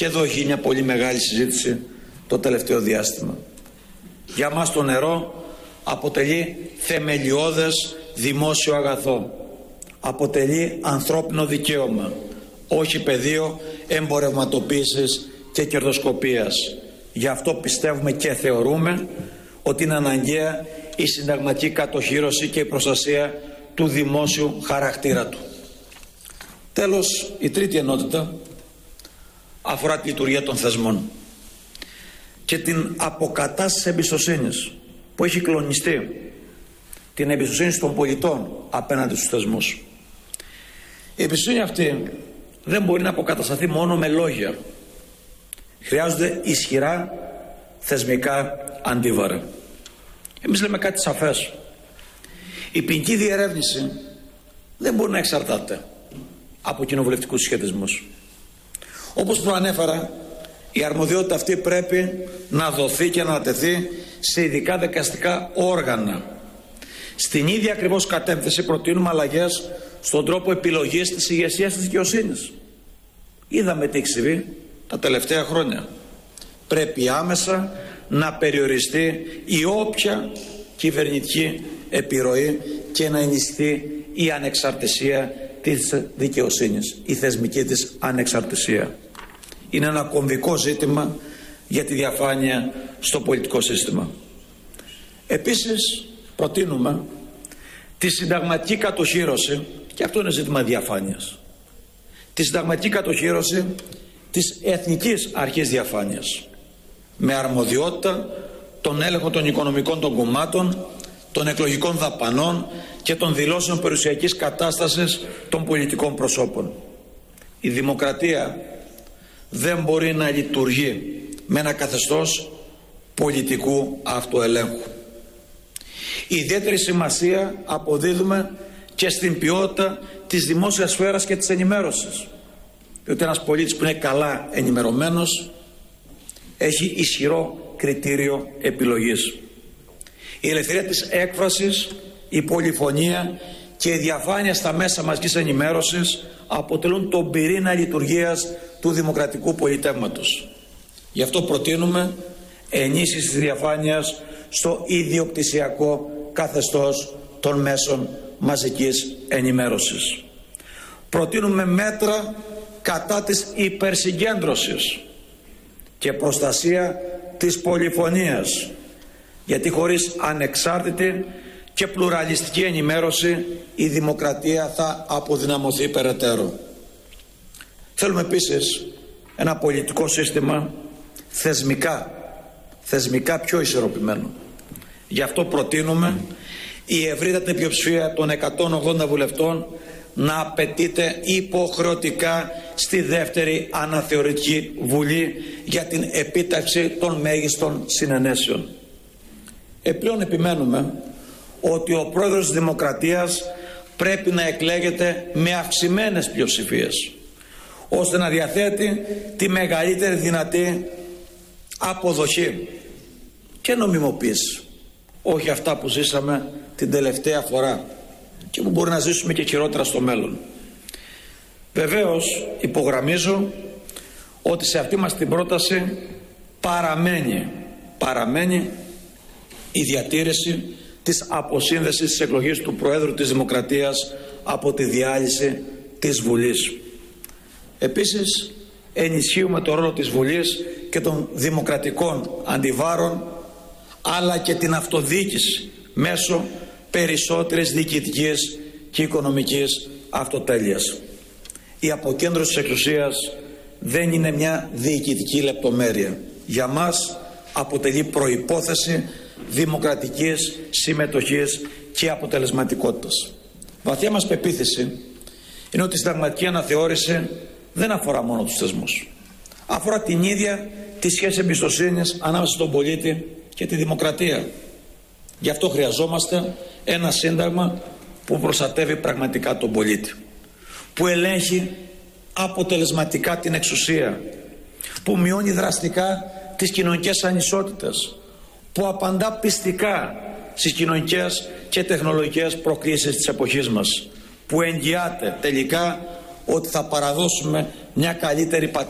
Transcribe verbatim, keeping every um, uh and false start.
Και εδώ έχει μια πολύ μεγάλη συζήτηση το τελευταίο διάστημα. Για μας το νερό αποτελεί θεμελιώδες δημόσιο αγαθό. Αποτελεί ανθρώπινο δικαίωμα, όχι πεδίο εμπορευματοποίησης και κερδοσκοπίας. Γι' αυτό πιστεύουμε και θεωρούμε ότι είναι αναγκαία η συνταγματική κατοχύρωση και η προστασία του δημόσιου χαρακτήρα του. Τέλος, η τρίτη ενότητα αφορά τη λειτουργία των θεσμών και την αποκατάσταση εμπιστοσύνης που έχει κλονιστεί, την εμπιστοσύνη των πολιτών απέναντι στους θεσμούς. Η εμπιστοσύνη αυτή δεν μπορεί να αποκατασταθεί μόνο με λόγια. Χρειάζονται ισχυρά θεσμικά αντίβαρα. Εμείς λέμε κάτι σαφές. Η ποινική διερεύνηση δεν μπορεί να εξαρτάται από κοινοβουλευτικούς σχετισμούς. Όπως προανέφερα, η αρμοδιότητα αυτή πρέπει να δοθεί και να ανατεθεί σε ειδικά δικαστικά όργανα. Στην ίδια ακριβώς κατεύθυνση προτείνουμε αλλαγές στον τρόπο επιλογής της ηγεσίας της δικαιοσύνης. Είδαμε τι έχει συμβεί τα τελευταία χρόνια. Πρέπει άμεσα να περιοριστεί η όποια κυβερνητική επιρροή και να ενισχυθεί η ανεξαρτησία της δικαιοσύνης, η θεσμική της ανεξαρτησία. Είναι ένα κομβικό ζήτημα για τη διαφάνεια στο πολιτικό σύστημα. Επίσης προτείνουμε τη συνταγματική κατοχύρωση, και αυτό είναι ζήτημα διαφάνειας, τη συνταγματική κατοχύρωση της Εθνικής Αρχής Διαφάνειας, με αρμοδιότητα τον έλεγχο των οικονομικών των κομμάτων, των εκλογικών δαπανών και των δηλώσεων περιουσιακής κατάστασης των πολιτικών προσώπων. Η δημοκρατία δεν μπορεί να λειτουργεί με ένα καθεστώς πολιτικού αυτοελέγχου. Ιδιαίτερη σημασία αποδίδουμε και στην ποιότητα της δημόσιας σφαίρας και της ενημέρωσης. Διότι ένας πολίτης που είναι καλά ενημερωμένος έχει ισχυρό κριτήριο επιλογής. Η ελευθερία της έκφρασης, η πολυφωνία και η διαφάνεια στα μέσα μαζικής ενημέρωσης αποτελούν τον πυρήνα λειτουργίας του δημοκρατικού πολιτεύματος. Γι' αυτό προτείνουμε ενίσχυση της διαφάνειας στο ιδιοκτησιακό καθεστώς των μέσων μαζικής ενημέρωσης. Προτείνουμε μέτρα κατά της υπερσυγκέντρωσης και προστασία της πολυφωνίας, γιατί χωρίς ανεξάρτητη και πλουραλιστική ενημέρωση η δημοκρατία θα αποδυναμωθεί περαιτέρω. Θέλουμε επίσης ένα πολιτικό σύστημα θεσμικά, θεσμικά πιο ισορροπημένο. Γι' αυτό προτείνουμε η ευρύτατη πλειοψηφία των εκατόν ογδόντα βουλευτών να απαιτείται υποχρεωτικά στη δεύτερη αναθεωρητική βουλή για την επίτευξη των μέγιστων συνενέσεων. Επιπλέον επιμένουμε ότι ο πρόεδρος της Δημοκρατίας πρέπει να εκλέγεται με αυξημένες πλειοψηφίες, ώστε να διαθέτει τη μεγαλύτερη δυνατή αποδοχή και νομιμοποίηση, όχι αυτά που ζήσαμε την τελευταία φορά και που μπορεί να ζήσουμε και χειρότερα στο μέλλον. Βεβαίως υπογραμμίζω ότι σε αυτή μας την πρόταση παραμένει, παραμένει η διατήρηση της αποσύνδεσης της εκλογής του Προέδρου της Δημοκρατίας από τη διάλυση της Βουλής. Επίσης ενισχύουμε το ρόλο της Βουλής και των δημοκρατικών αντιβάρων, αλλά και την αυτοδιοίκηση μέσω περισσότερης διοικητικής και οικονομικής αυτοτέλειας. Η αποκέντρωση της εξουσίας δεν είναι μια διοικητική λεπτομέρεια. Για μας αποτελεί προϋπόθεση δημοκρατικής συμμετοχής και αποτελεσματικότητας. Βαθιά μας πεποίθηση είναι ότι η συνταγματική αναθεώρηση δεν αφορά μόνο τους θεσμούς. Αφορά την ίδια τη σχέση εμπιστοσύνης ανάμεσα στον πολίτη και τη δημοκρατία. Γι' αυτό χρειαζόμαστε ένα σύνταγμα που προστατεύει πραγματικά τον πολίτη, που ελέγχει αποτελεσματικά την εξουσία, που μειώνει δραστικά τις κοινωνικές ανισότητες, που απαντά πιστικά στις κοινωνικές και τεχνολογικές προκλήσεις της εποχής μας, που εγγυάται τελικά ότι θα παραδώσουμε μια καλύτερη πατρίδα